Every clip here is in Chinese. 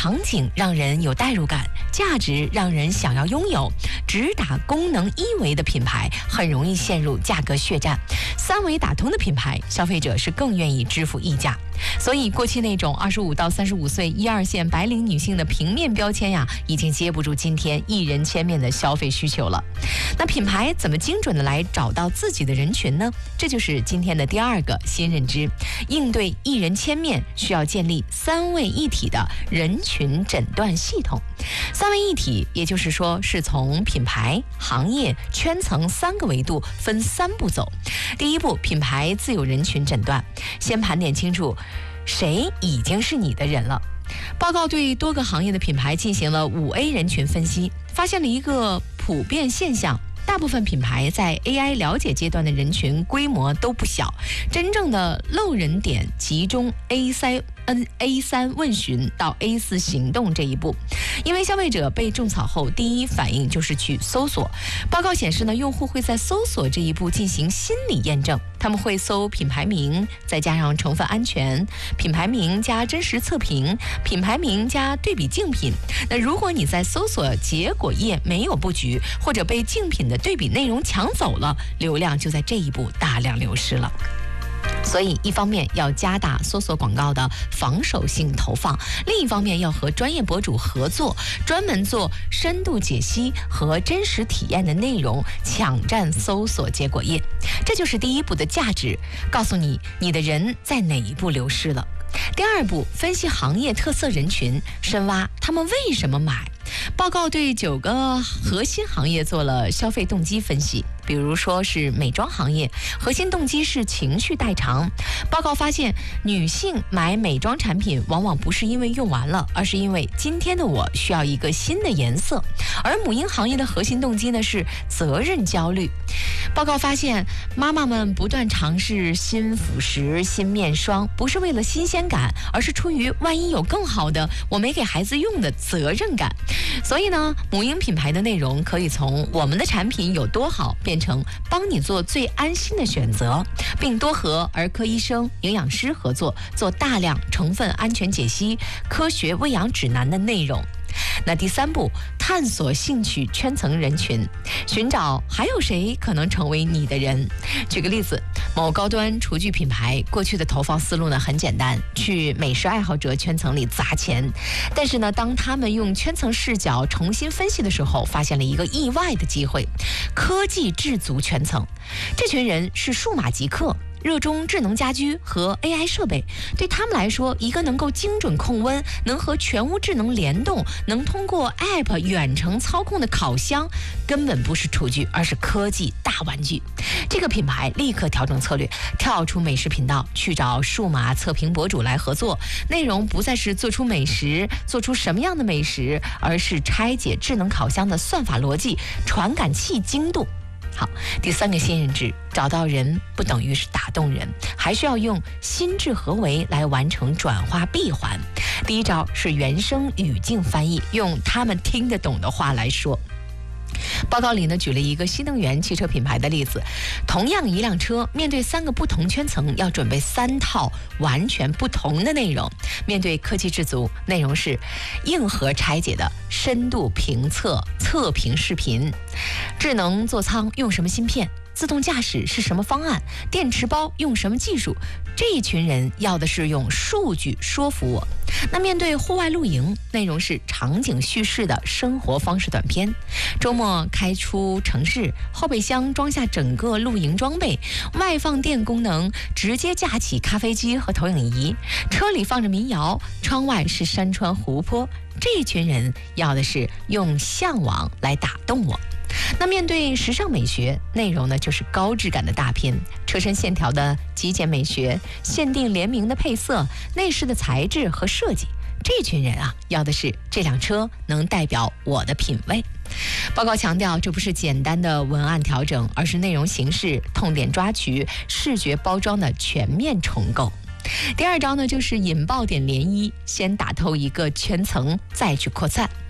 场景让人有代入感，价值让人想要拥有，只打功能一维的品牌很容易陷入价格血战，三维打通的品牌，消费者是更愿意支付溢价。所以过去那种25到35岁一二线白领女性的平面标签呀，已经接不住今天一人千面的消费需求了。那品牌怎么精准的来找到自己的人群呢？这就是今天的第二个新认知。应对一人千面，需要建立三位一体的人群诊断系统。三位一体，也就是说是从品牌、行业、圈层3个维度分3步走。第一步，品牌自有人群诊断，先盘点清楚谁已经是你的人了。报告对多个行业的品牌进行了5A 人群分析，发现了一个普遍现象。大部分品牌在 AI 了解阶段的人群规模都不小，真正的漏人点集中 A3 问询到 A4 行动这一步。因为消费者被种草后，第一反应就是去搜索。报告显示呢，用户会在搜索这一步进行心理验证，他们会搜品牌名，再加上成分安全，品牌名加真实测评，品牌名加对比竞品。那如果你在搜索结果页没有布局，或者被竞品的对比内容抢走了，流量就在这一步大量流失了。所以一方面要加大搜索广告的防守性投放，另一方面要和专业博主合作，专门做深度解析和真实体验的内容，抢占搜索结果页。这就是第一步的价值，告诉你你的人在哪一步流失了。第二步，分析行业特色人群，深挖他们为什么买。报告对9个核心行业做了消费动机分析，比如说是美妆行业，核心动机是情绪代偿。报告发现，女性买美妆产品往往不是因为用完了，而是因为今天的我需要一个新的颜色。而母婴行业的核心动机呢是责任焦虑。报告发现，妈妈们不断尝试新辅食、新面霜，不是为了新鲜感，而是出于万一有更好的我没给孩子用的责任感。所以呢，母婴品牌的内容可以从我们的产品有多好，变成帮你做最安心的选择，并多和儿科医生、营养师合作，做大量成分安全解析、科学喂养指南的内容。那第3步，探索兴趣圈层人群，寻找还有谁可能成为你的人。举个例子，某高端厨具品牌过去的投放思路呢很简单，去美食爱好者圈层里砸钱。但是呢，当他们用圈层视角重新分析的时候，发现了一个意外的机会：科技智足圈层。这群人是数码极客，热衷智能家居和 AI 设备。对他们来说，一个能够精准控温，能和全屋智能联动，能通过 App 远程操控的烤箱，根本不是厨具，而是科技大玩具。这个品牌立刻调整策略，跳出美食频道，去找数码测评博主来合作。内容不再是做出美食，做出什么样的美食，而是拆解智能烤箱的算法逻辑、传感器精度。好，第3个新认知，找到人不等于是打动人，还需要用心智合为来完成转化闭环。第一招是原声语境翻译，用他们听得懂的话来说。报告里呢举了一个新能源汽车品牌的例子，同样一辆车，面对3个不同圈层，要准备3套完全不同的内容。面对科技智足，内容是硬核拆解的深度评测测评视频，智能座舱用什么芯片，自动驾驶是什么方案，电池包用什么技术。这一群人要的是用数据说服我。那面对户外露营，内容是场景叙事的生活方式短片。周末开出城市，后备箱装下整个露营装备，外放电功能，直接架起咖啡机和投影仪，车里放着民谣，窗外是山川湖泊。这一群人要的是用向往来打动我。那面对时尚美学，内容呢就是高质感的大片，车身线条的极简美学，限定联名的配色，内饰的材质和设计。这群人啊，要的是这辆车能代表我的品味。报告强调，这不是简单的文案调整，而是内容形式痛点抓取、视觉包装的全面重构。第2招呢，就是引爆点涟漪，先打透一个圈层，再去扩散。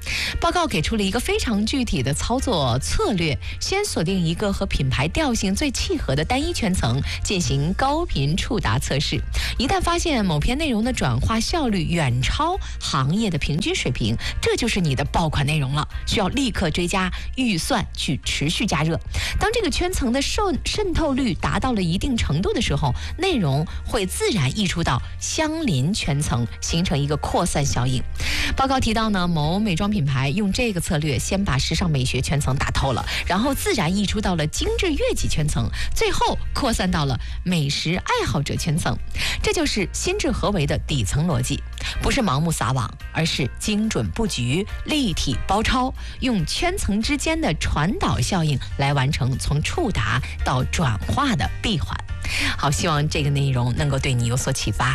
报告给出了一个非常具体的操作策略，先锁定一个和品牌调性最契合的单一圈层，进行高频触达测试。一旦发现某篇内容的转化效率远超行业的平均水平，这就是你的爆款内容了，需要立刻追加预算去持续加热。当这个圈层的渗透率达到了一定程度的时候，内容会自然溢出到相邻圈层，形成一个扩散效应。报告提到呢，某美妆品牌用这个策略，先把时尚美学圈层打透了，然后自然溢出到了精致悦己圈层，最后扩散到了美食爱好者圈层。这就是心智合为的底层逻辑，不是盲目撒网，而是精准布局、立体包抄，用圈层之间的传导效应来完成从触达到转化的闭环。好，希望这个内容能够对你有所启发。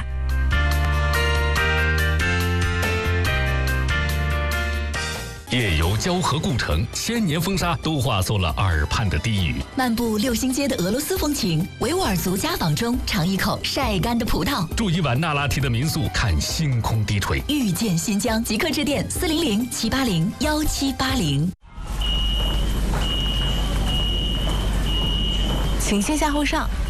夜游交河故城，千年风沙都化作了耳畔的低语。 漫步六星街的俄罗斯风情，维吾尔族家访中尝一口晒干的葡萄， 住一晚那拉提的民宿，看星空低垂。 遇见新疆，即刻致电400-780-1780。 请先下后上。